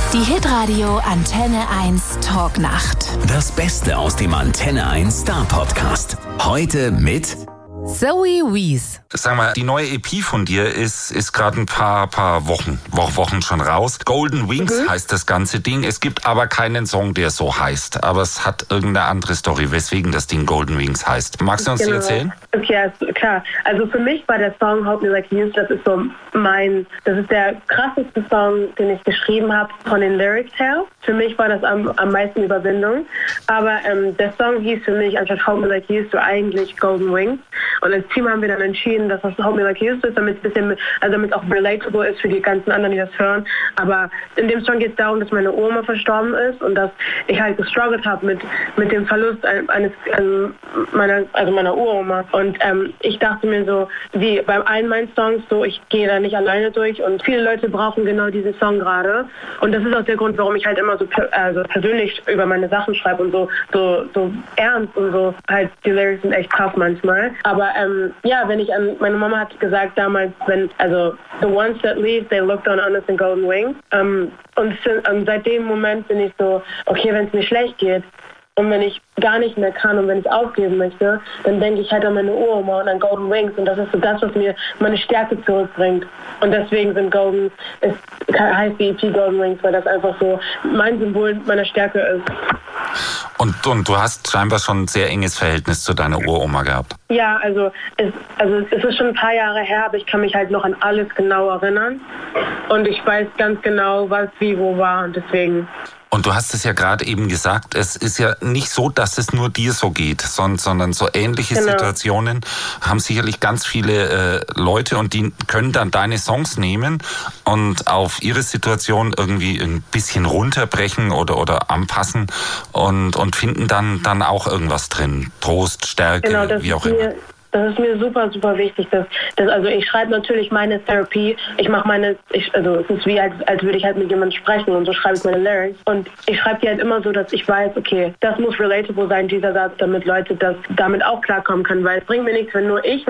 Die Hitradio Antenne 1 Talknacht. Das Beste aus dem Antenne 1 Star Podcast. Heute mit Zoe Wees. Sag mal, die neue EP von dir ist gerade ein paar Wochen schon raus. Golden Wings heißt das ganze Ding. Es gibt aber keinen Song, der so heißt. Aber es hat irgendeine andere Story, weswegen das Ding Golden Wings heißt. Magst du uns die erzählen? Okay, klar. Also für mich war der Song Hold Me Like You Used, das ist der krasseste Song, den ich geschrieben habe von den Lyrics her. Für mich war das am meisten Überwindung. Aber der Song hieß für mich anstatt Hold Me Like You Used eigentlich Golden Wings. Und als Team haben wir dann entschieden, dass das Hold Me Like You Used ist, damit es auch relatable ist für die ganzen anderen, die das hören. Aber in dem Song geht es darum, dass meine Oma verstorben ist und dass ich halt gestruggelt habe mit dem Verlust meiner Uroma. Und ich dachte mir so, wie bei allen meinen Songs, so ich gehe da nicht alleine durch und viele Leute brauchen genau diesen Song gerade. Und das ist auch der Grund, warum ich halt immer so persönlich über meine Sachen schreibe und so ernst und so halt die Lyrics sind echt krass manchmal. Aber meine Mama hat gesagt damals, the ones that leave, they looked on us in golden wings. Und seit dem Moment bin ich so, okay, wenn es mir schlecht geht und wenn ich gar nicht mehr kann und wenn ich aufgeben möchte, dann denke ich halt an meine Uroma und an Golden Wings und das ist so das, was mir meine Stärke zurückbringt. Und deswegen heißt die EP Golden Wings, weil das einfach so mein Symbol meiner Stärke ist. Und du hast scheinbar schon ein sehr enges Verhältnis zu deiner Uroma gehabt. Ja, also es ist schon ein paar Jahre her, aber ich kann mich halt noch an alles genau erinnern. Und ich weiß ganz genau, was wie wo war und deswegen... Und du hast es ja gerade eben gesagt, es ist ja nicht so, dass es nur dir so geht, sondern so ähnliche Situationen haben sicherlich ganz viele Leute und die können dann deine Songs nehmen und auf ihre Situation irgendwie ein bisschen runterbrechen oder anpassen und finden dann auch irgendwas drin. Trost, Stärke, wie auch immer. Das ist mir super, super wichtig. Also ich schreibe natürlich meine Therapie. Es ist wie, als würde ich halt mit jemandem sprechen und so schreibe ich meine Lyrics. Und ich schreibe die halt immer so, dass ich weiß, okay, das muss relatable sein, dieser Satz, damit Leute damit auch klarkommen können. Weil es bringt mir nichts, wenn nur ich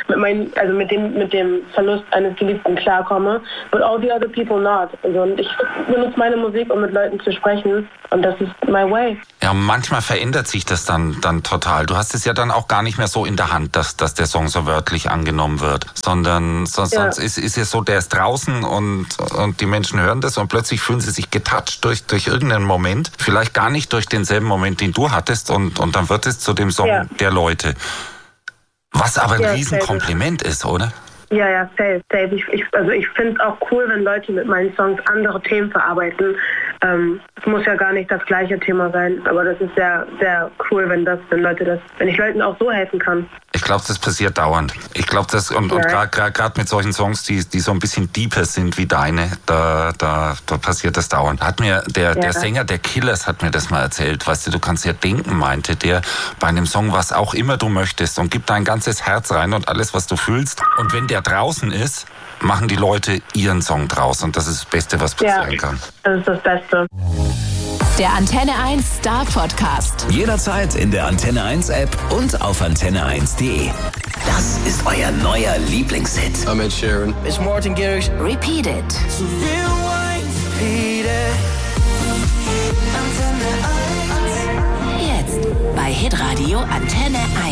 mit dem Verlust eines Geliebten klarkomme, but all the other people not. Und ich benutze meine Musik, um mit Leuten zu sprechen. Und das ist my way. Ja, manchmal verändert sich das dann total. Du hast es ja dann auch gar nicht mehr so in der Hand, dass der Song so wörtlich angenommen wird, sondern sonst ist es so, der ist draußen und die Menschen hören das und plötzlich fühlen sie sich getoucht durch irgendeinen Moment, vielleicht gar nicht durch denselben Moment, den du hattest und dann wird es zu dem Song der Leute. Was aber ein Riesenkompliment ist, oder? Ja, safe. Ich finde es auch cool, wenn Leute mit meinen Songs andere Themen verarbeiten. Es muss ja gar nicht das gleiche Thema sein, aber das ist sehr, sehr cool, wenn ich Leuten auch so helfen kann. Ich glaube, das passiert dauernd. Ich glaube, das und gerade mit solchen Songs, die so ein bisschen deeper sind wie deine, da passiert das dauernd. Hat mir der Sänger der Killers hat mir das mal erzählt. Weißt du kannst ja denken, meinte der bei einem Song, was auch immer du möchtest und gib dein ganzes Herz rein und alles, was du fühlst. Und wenn der draußen ist, machen die Leute ihren Song draus und das ist das Beste, was passieren kann. Das ist das Beste. Der Antenne 1 Star Podcast. Jederzeit in der Antenne 1 App und auf antenne1.de. Das ist euer neuer Lieblingshit. I'm Ed Sheeran. It's Martin Garrix. Repeat it. Jetzt bei Hitradio Antenne 1.